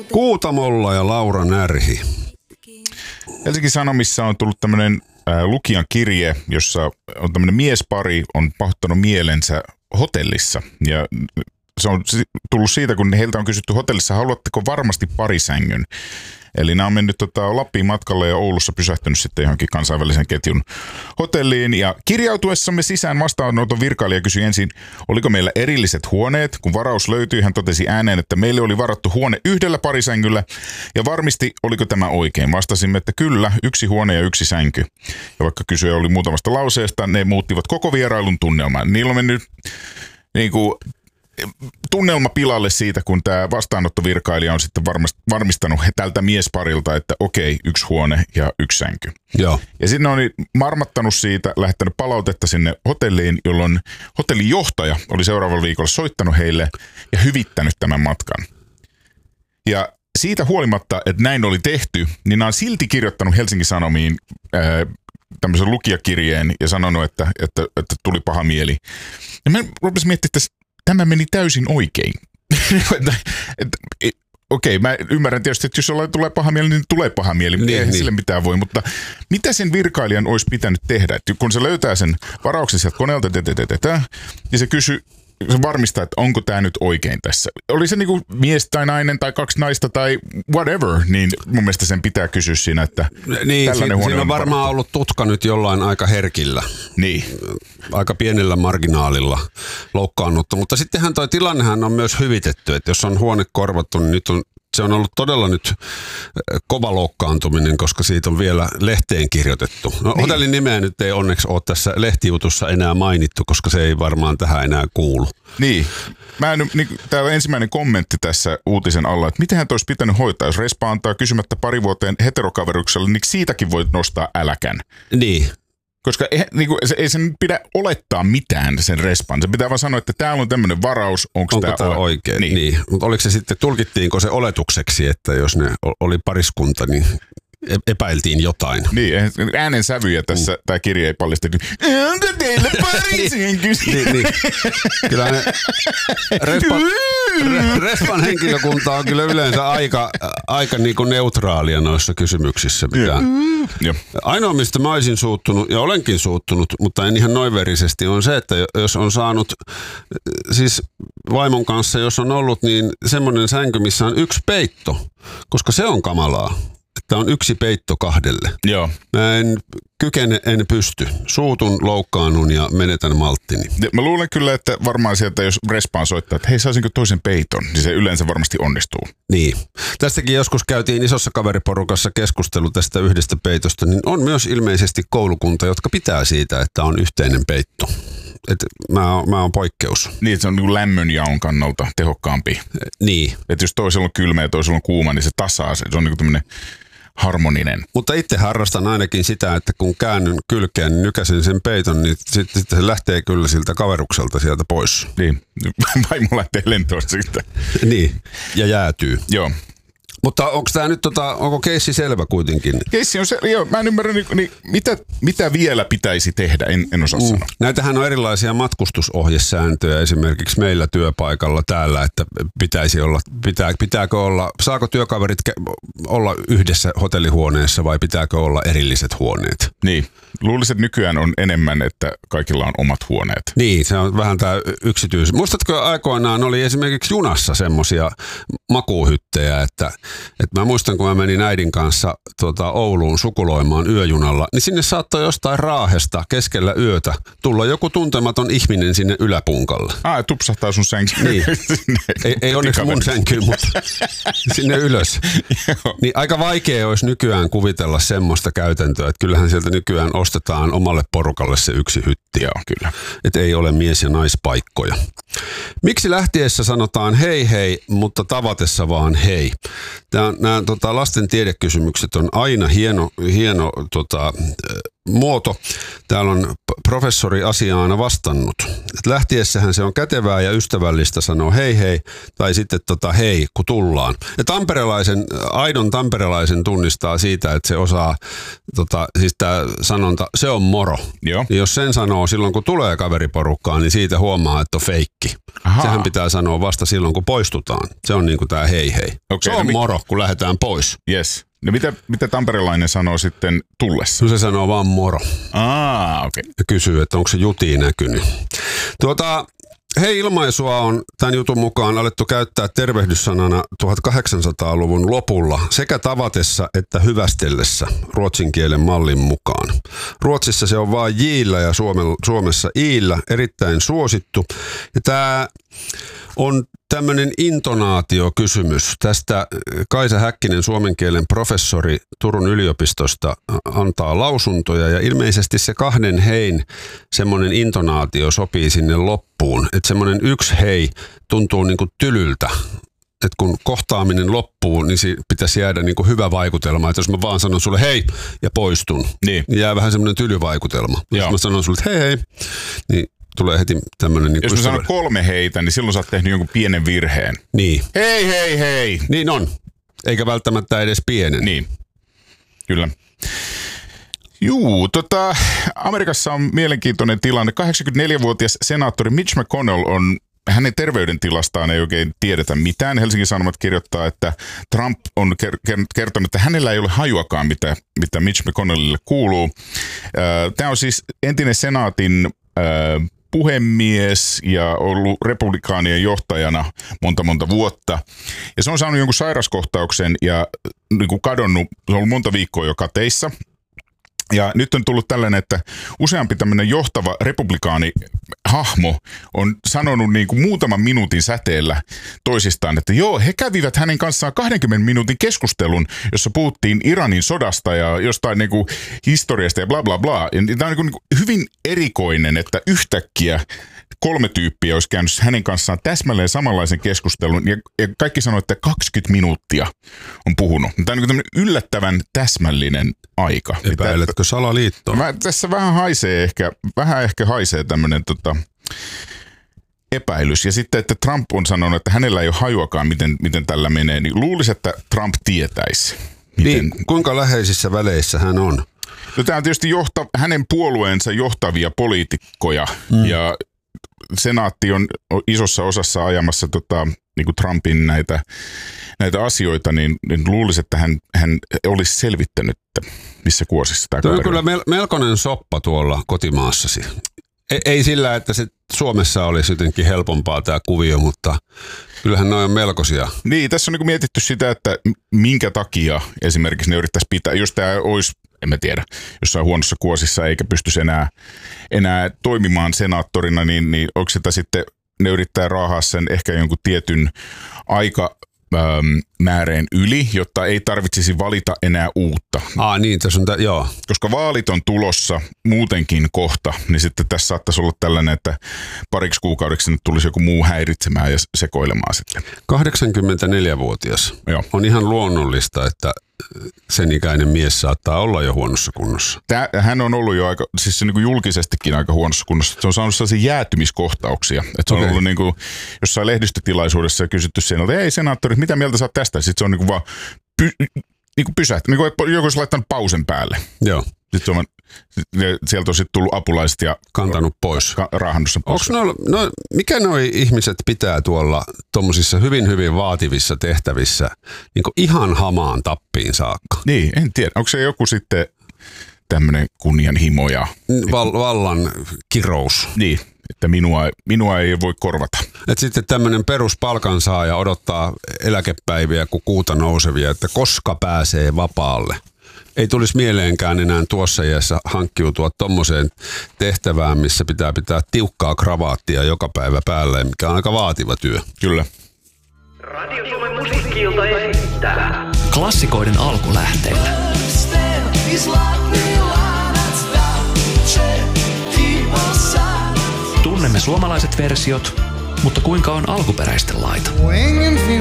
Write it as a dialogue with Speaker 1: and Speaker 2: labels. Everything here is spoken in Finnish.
Speaker 1: Kuutamolla ja Laura Närhi.
Speaker 2: Helsingin Sanomissa on tullut tämmöinen lukijan kirje, jossa on tämmöinen miespari on pahoittanut mielensä hotellissa. Ja se on tullut siitä, kun heiltä on kysytty hotellissa, haluatteko varmasti parisängyn? Eli nämä on mennyt Lappiin matkalle ja Oulussa pysähtynyt sitten johonkin kansainvälisen ketjun hotelliin. Ja kirjautuessamme sisään vastaanoton virkailija kysyi ensin, oliko meillä erilliset huoneet. Kun varaus löytyi, hän totesi ääneen, että meille oli varattu huone yhdellä parisängyllä ja varmisti, oliko tämä oikein. Vastasimme, että kyllä, 1 huone ja 1 sänky. Ja vaikka kysyjä oli muutamasta lauseesta, ne muuttivat koko vierailun tunnelman. Niillä on mennyt tunnelma pilalle siitä, kun tämä vastaanottovirkailija on sitten varmistanut tältä miesparilta, että okei, 1 huone ja 1 sänky.
Speaker 1: Joo.
Speaker 2: Ja sitten on marmattanut siitä, lähettänyt palautetta sinne hotelliin, jolloin hotellin johtaja oli seuraavalla viikolla soittanut heille ja hyvittänyt tämän matkan. Ja siitä huolimatta, että näin oli tehty, niin nämä on silti kirjoittanut Helsingin Sanomiin tämmöisen lukijakirjeen ja sanonut, että tuli paha mieli. Ja mä rupesin miettimään, että tämä meni täysin oikein. Okei, mä ymmärrän tietysti, että jos jollain tulee paha mieli, niin tulee paha mieli. Eihän sille mitään voi, mutta mitä sen virkailijan olisi pitänyt tehdä? Että kun se löytää sen varauksen sieltä koneelta, ja se varmistaa, että onko tämä nyt oikein tässä. Oli se niinku mies tai nainen tai 2 naista tai whatever, niin mun mielestä sen pitää kysyä siinä, että tällainen huone
Speaker 1: siinä on varmaan ollut tutka nyt jollain aika herkillä.
Speaker 2: Niin.
Speaker 1: Aika pienellä marginaalilla loukkaannuttu, mutta sittenhän toi tilannehan on myös hyvitetty, että jos on huone korvattu, niin se on ollut todella nyt kova loukkaantuminen, koska siitä on vielä lehteen kirjoitettu. No, niin. Hotellin nimeä nyt ei onneksi ole tässä lehtijutussa enää mainittu, koska se ei varmaan tähän enää kuulu.
Speaker 2: Niin. Tämä on ensimmäinen kommentti tässä uutisen alla, että miten hän olisi pitänyt hoitaa, jos respa antaa kysymättä pari vuoteen heterokaverukselle, niin siitäkin voi nostaa äläkän.
Speaker 1: Niin.
Speaker 2: Koska ei sen pidä olettaa mitään sen respan. Se pitää vaan sanoa, että täällä on tämmöinen varaus, onko tämä
Speaker 1: oikein? Niin. Mutta oliko se sitten, tulkittiinko se oletukseksi, että jos ne oli pariskunta, niin epäiltiin jotain?
Speaker 2: Niin, äänen sävyjä tässä tämä kirja ei paljasta. Onko teillä parisänky?
Speaker 1: niin. Kyllä ne respan henkilökunta on kyllä yleensä aika niinku neutraalia noissa kysymyksissä. Ainoa, mistä mä olisin suuttunut, ja olenkin suuttunut, mutta en ihan noinverisesti, on se, että jos on saanut, siis vaimon kanssa, jos on ollut, niin semmoinen sänky, missä on 1 peitto, koska se on kamalaa. Että on 1 peitto 2.
Speaker 2: Joo.
Speaker 1: Mä en pysty. Suutun, loukkaannun ja menetän malttini.
Speaker 2: Mä luulen kyllä, että varmaan sieltä, jos respaan soittaa, että hei, saisinko toisen peiton, niin se yleensä varmasti onnistuu.
Speaker 1: Niin. Tästäkin joskus käytiin isossa kaveriporukassa keskustelu tästä 1 peitosta, niin on myös ilmeisesti koulukunta, jotka pitää siitä, että on yhteinen peitto. Että mä oon poikkeus.
Speaker 2: Niin, että se on niin kuin lämmönjaon kannalta tehokkaampi.
Speaker 1: Niin.
Speaker 2: Että jos toisella on kylmä ja toisella on kuuma, niin se tasaa se. Se on niin kuin tämmöinen harmoninen.
Speaker 1: Mutta itse harrastan ainakin sitä, että kun käännyn kylkeen, niin nykäsen sen peiton, niin sitten se lähtee kyllä siltä kaverukselta sieltä pois.
Speaker 2: Niin, vaimo lähtee lentoon siitä.
Speaker 1: Niin, ja jäätyy.
Speaker 2: Joo.
Speaker 1: Mutta onko tämä nyt, onko keissi selvä kuitenkin?
Speaker 2: Keissi on joo, mä en ymmärrä, mitä vielä pitäisi tehdä, en osaa sanoa.
Speaker 1: Näitähän on erilaisia matkustusohjesääntöjä esimerkiksi meillä työpaikalla täällä, että pitääkö olla, saako työkaverit olla yhdessä hotellihuoneessa vai pitääkö olla erilliset huoneet?
Speaker 2: Niin, luulisin, että nykyään on enemmän, että kaikilla on omat huoneet.
Speaker 1: Niin, se on vähän tämä yksityis. Muistatko aikoinaan oli esimerkiksi junassa semmoisia makuuhyttejä, että mä muistan, kun mä menin äidin kanssa Ouluun sukuloimaan yöjunalla, niin sinne saattoi jostain Raahesta keskellä yötä tulla joku tuntematon ihminen sinne yläpunkalle.
Speaker 2: Tupsahtaa sun sänkyyn.
Speaker 1: Niin. ei onneksi mun sänkyyn, mutta sinne ylös. Niin aika vaikea olisi nykyään kuvitella semmoista käytäntöä, että kyllähän sieltä nykyään ostetaan omalle porukalle se 1 hytti.
Speaker 2: Joo, kyllä.
Speaker 1: Että ei ole mies- ja naispaikkoja. Miksi lähtiessä sanotaan hei, mutta tavatessa vaan hei? Nämä lasten tiedekysymykset on aina hieno muoto. Täällä on professori asiaan vastannut. Et lähtiessähän se on kätevää ja ystävällistä sanoa hei hei tai sitten hei kun tullaan. Ja aidon tamperelaisen tunnistaa siitä, että se osaa, siis tämä sanonta, se on moro.
Speaker 2: Joo.
Speaker 1: Ja jos sen sanoo silloin kun tulee kaveriporukkaan, niin siitä huomaa, että on feikki. Aha. Sehän pitää sanoa vasta silloin kun poistutaan. Se on niin kuin tämä hei hei. Okay, se on moro kun lähdetään pois.
Speaker 2: Yes. No mitä tamperelainen sanoo sitten tullessa?
Speaker 1: No se sanoo vaan moro.
Speaker 2: Okei.
Speaker 1: Ja kysyy, että onko se juti näkynyt. Hei-ilmaisua on tämän jutun mukaan alettu käyttää tervehdyssanana 1800-luvun lopulla sekä tavatessa että hyvästellessä ruotsin kielen mallin mukaan. Ruotsissa se on vain jiillä ja Suomessa iillä, erittäin suosittu. Ja tämä on tämmöinen intonaatiokysymys. Tästä Kaisa Häkkinen, suomen kielen professori Turun yliopistosta, antaa lausuntoja ja ilmeisesti se 2 hein semmoinen intonaatio sopii sinne loppuun. Että semmoinen 1 hei tuntuu niinku tylyltä. Että kun kohtaaminen loppuu, niin pitäisi jäädä niinku hyvä vaikutelma. Että jos mä vaan sanon sulle hei ja poistun, niin jää vähän semmoinen tylyvaikutelma. Jos mä sanon sulle hei hei, niin tulee heti tämmöinen...
Speaker 2: Jos mä sanon 3 heitä, niin silloin sä oot tehnyt jonkun pienen virheen.
Speaker 1: Niin.
Speaker 2: Hei, hei, hei.
Speaker 1: Niin on. Eikä välttämättä edes pienen.
Speaker 2: Niin. Kyllä. Amerikassa on mielenkiintoinen tilanne. 84-vuotias senaattori Mitch McConnell hänen terveydentilastaan ei oikein tiedetä mitään. Helsingin Sanomat kirjoittaa, että Trump on kertonut, että hänellä ei ole hajuakaan, mitä Mitch McConnellille kuuluu. Tämä on siis entinen senaatin puhemies ja ollut republikaanien johtajana monta vuotta. Ja se on saanut jonkun sairaskohtauksen ja niin kuin kadonnut, se on ollut monta viikkoa jo kateissa. Ja nyt on tullut tällainen, että useampi tämmöinen johtava republikaanihahmo on sanonut niin kuin muutaman minuutin säteellä toisistaan, että joo, he kävivät hänen kanssaan 20 minuutin keskustelun, jossa puhuttiin Iranin sodasta ja jostain niin kuin historiasta ja bla bla bla. Ja tämä on niin kuin hyvin erikoinen, että yhtäkkiä 3 tyyppiä olisi käynyt hänen kanssaan täsmälleen samanlaisen keskustelun ja kaikki sanoo, että 20 minuuttia on puhunut. Tämä on niin tämmöinen yllättävän täsmällinen aika.
Speaker 1: Epäiletkö salaliittoa?
Speaker 2: Tässä vähän ehkä haisee tämmöinen epäilys. Ja sitten, että Trump on sanonut, että hänellä ei ole hajuakaan, miten tällä menee, niin luulisi, että Trump tietäisi.
Speaker 1: Niin, kuinka läheisissä väleissä hän on?
Speaker 2: No, tämä on tietysti hänen puolueensa johtavia poliitikkoja ja senaatti on isossa osassa ajamassa niin kuin Trumpin näitä asioita, niin luulisi, että hän olisi selvittänyt, missä kuosissa tämä
Speaker 1: kaveri on. Kyllä melkoinen soppa tuolla kotimaassasi. Ei sillä, että se Suomessa olisi jotenkin helpompaa tämä kuvio, mutta kyllähän ne on melkoisia.
Speaker 2: Niin, tässä on niin mietitty sitä, että minkä takia esimerkiksi ne yrittäisi pitää, jos tämä olisi, en mä tiedä, jossain huonossa kuosissa eikä pystyisi enää toimimaan senaattorina, niin onko sitä sitten, ne yrittää raahaa sen ehkä jonkun tietyn määreen yli, jotta ei tarvitsisi valita enää uutta.
Speaker 1: Niin, tässä on joo.
Speaker 2: Koska vaalit on tulossa muutenkin kohta, niin sitten tässä saattaisi olla tällainen, että pariksi kuukaudeksi nyt tulisi joku muu häiritsemään ja sekoilemaan sitten.
Speaker 1: 84-vuotias.
Speaker 2: Joo.
Speaker 1: On ihan luonnollista, että sen ikäinen mies saattaa olla jo huonossa kunnossa.
Speaker 2: Hän on ollut jo aika, siis se niin kuin julkisestikin aika huonossa kunnossa. Se on saanut sellaisia jäätymiskohtauksia. Että se on ollut niin kuin jossain lehdistötilaisuudessa ja kysytty sen, että ei senaattori, mitä mieltä sä oot tästä? Sitten se on niin kuin vaan pysähty, niin kuin joku olisi laittanut pausen päälle.
Speaker 1: Joo.
Speaker 2: Sitten sieltä on sitten tullut apulaiset ja
Speaker 1: kantanut pois.
Speaker 2: Raahannut sen pois.
Speaker 1: Mikä noi ihmiset pitää tuolla tommosissa hyvin, hyvin vaativissa tehtävissä niin kuin ihan hamaan tappiin saakka?
Speaker 2: Niin, en tiedä. Onko se joku sitten tämmöinen kunnianhimo ja
Speaker 1: vallan kirous?
Speaker 2: Niin, että minua ei voi korvata.
Speaker 1: Et sitten tämmöinen peruspalkansaaja odottaa eläkepäiviä kuin kuuta nousevia, että koska pääsee vapaalle. Ei tulisi mieleenkään enää tuossa iässä hankkiutua tommoseen tehtävään, missä pitää tiukkaa kravaattia joka päivä päälle, mikä on aika vaativa työ.
Speaker 2: Kyllä.
Speaker 3: Radio Suomen musiikki-ilta esittää
Speaker 4: klassikoiden alkulähteillä. Tunnemme suomalaiset versiot, mutta kuinka on alkuperäisten laita?